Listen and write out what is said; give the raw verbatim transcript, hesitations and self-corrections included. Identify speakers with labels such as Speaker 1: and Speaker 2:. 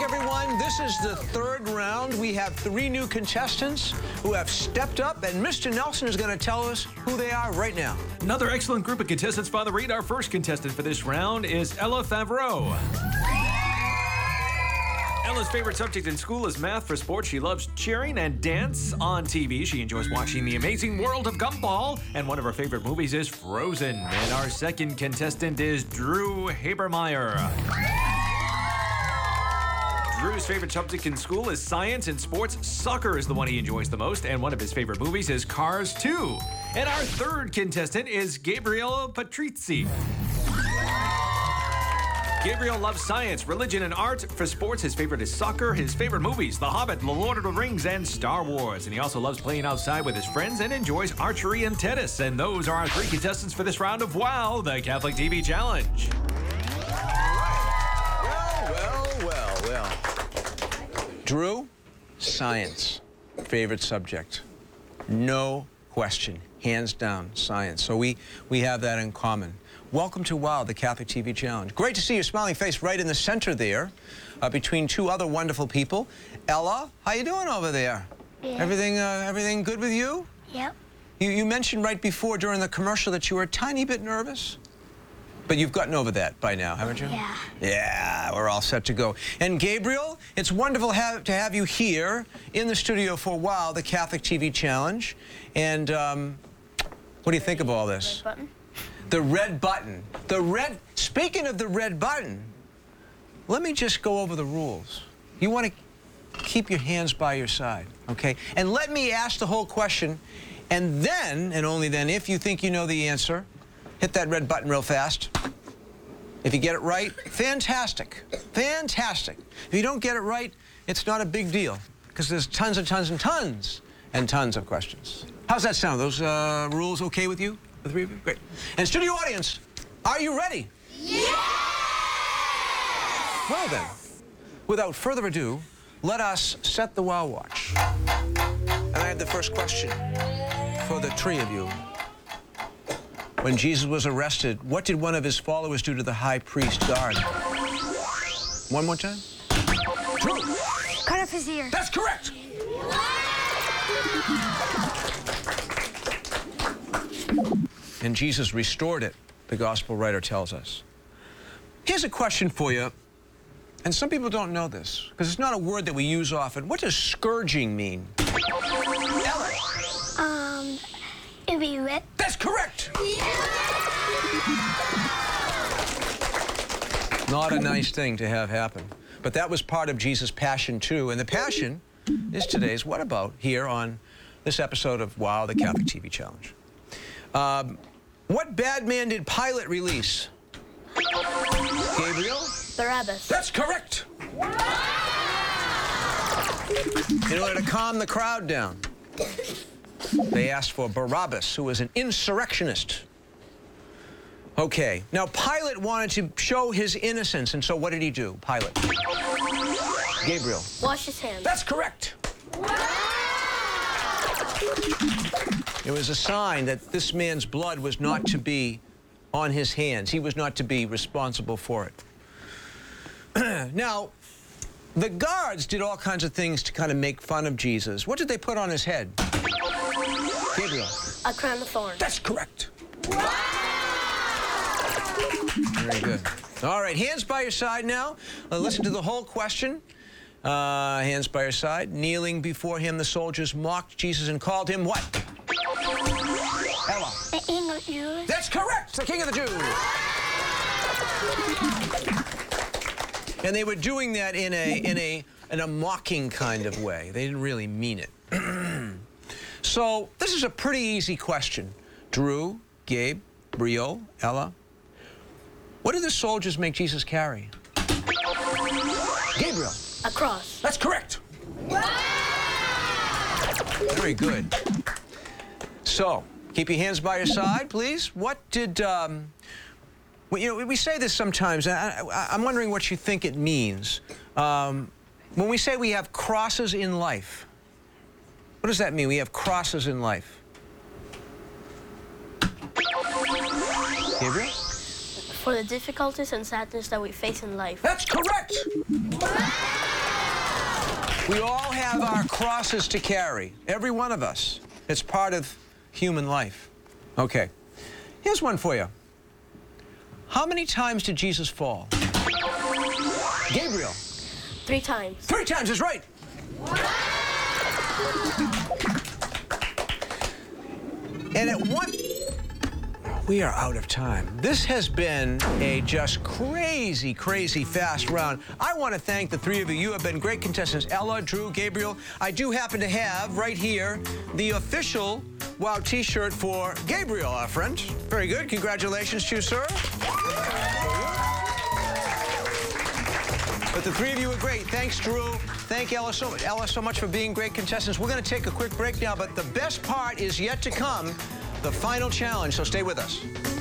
Speaker 1: everyone. This is the third round. We have three new contestants who have stepped up, and Mister Nelson is going to tell us who they are right now.
Speaker 2: Another excellent group of contestants, Father Reed. Our first contestant for this round is Ella Favreau. Ella's favorite subject in school is math. For sports, she loves cheering and dance. On T V, she enjoys watching The Amazing World of Gumball, and one of her favorite movies is Frozen. And our second contestant is Drew Habermeyer. Drew's favorite subject in school is science, and sports. Soccer is the one he enjoys the most, and one of his favorite movies is Cars two. And our third contestant is Gabriel Patrizzi. Gabriel loves science, religion, and art. For sports, his favorite is soccer. His favorite movies, The Hobbit, The Lord of the Rings, and Star Wars. And he also loves playing outside with his friends and enjoys archery and tennis. And those are our three contestants for this round of WOW, the Catholic T V Challenge.
Speaker 1: Well, well, well. Drew, science, favorite subject. No question, hands down, science. So we, we have that in common. Welcome to WOW, the Catholic T V Challenge. Great to see your smiling face right in the center there, uh, between two other wonderful people. Ella, how you doing over there?
Speaker 3: Yeah.
Speaker 1: Everything, uh, everything good with you?
Speaker 3: Yep.
Speaker 1: You, you mentioned right before during the commercial that you were a tiny bit nervous, but you've gotten over that by now, haven't you?
Speaker 3: Yeah.
Speaker 1: Yeah, we're all set to go. And Gabriel, it's wonderful have, to have you here in the studio for WOW, the Catholic T V Challenge. And um, what do you think of all this?
Speaker 3: Red button.
Speaker 1: The red button. The red, speaking of the red button, let me just go over the rules. You want to keep your hands by your side, okay? And let me ask the whole question, and then, and only then, if you think you know the answer, hit that red button real fast. If you get it right, fantastic, fantastic. If you don't get it right, it's not a big deal, because there's tons and tons and tons and tons of questions. How's that sound? Those uh, rules okay with you? The three of you? Great. And studio audience, are you ready?
Speaker 3: Yeah!
Speaker 1: Well then, without further ado, let us set the WOW watch. And I have the first question for the three of you. When Jesus was arrested, what did one of his followers do to the high priest guard? One more time. Drew.
Speaker 3: Cut off his ear.
Speaker 1: That's correct. And Jesus restored it, the gospel writer tells us. Here's a question for you, and some people don't know this, because it's not a word that we use often. What does scourging mean?
Speaker 3: Um, it'd be whipped.
Speaker 1: That's correct! Not a nice thing to have happen. But that was part of Jesus' passion, too. And the passion is today's What About here on this episode of WOW, the Catholic T V Challenge. Um, what bad man did Pilate release? Gabriel?
Speaker 3: Barabbas.
Speaker 1: That's correct! In order to calm the crowd down, they asked for Barabbas, who was an insurrectionist. Okay, now Pilate wanted to show his innocence, and so what did he do, Pilate? Gabriel.
Speaker 3: Wash his hands.
Speaker 1: That's correct. It was a sign that this man's blood was not to be on his hands. He was not to be responsible for it. Now, the guards did all kinds of things to kind of make fun of Jesus. What did they put on his head? Gabriel.
Speaker 3: A crown of thorns.
Speaker 1: That's correct. Very good. All right, hands by your side now. Uh, listen to the whole question. Uh, hands by your side. Kneeling before him, the soldiers mocked Jesus and called him what? Ella.
Speaker 3: The King of Jews.
Speaker 1: That's correct. The King of the Jews. And they were doing that in a in a in a mocking kind of way. They didn't really mean it. So this is a pretty easy question. Drew, Gabe, Brio, Ella. What did the soldiers make Jesus carry? Gabriel.
Speaker 3: A cross.
Speaker 1: That's correct. Very good. So, keep your hands by your side, please. What did, um, well, you know, we say this sometimes, and I, I, I'm wondering what you think it means. Um, when we say we have crosses in life, what does that mean? We have crosses in life. Gabriel?
Speaker 3: For the difficulties and sadness that we face in life.
Speaker 1: That's correct. We all have our crosses to carry, every one of us. It's part of human life. Okay, here's one for you. How many times did Jesus fall? Gabriel.
Speaker 3: Three times.
Speaker 1: Three times is right. And at what... We are out of time. This has been a just crazy, crazy fast round. I want to thank the three of you. You have been great contestants. Ella, Drew, Gabriel. I do happen to have right here the official WOW T-shirt for Gabriel, our friend. Very good. Congratulations to you, sir. But the three of you were great. Thanks, Drew. Thank Ella so, Ella so much for being great contestants. We're going to take a quick break now, but the best part is yet to come. The final challenge, so stay with us.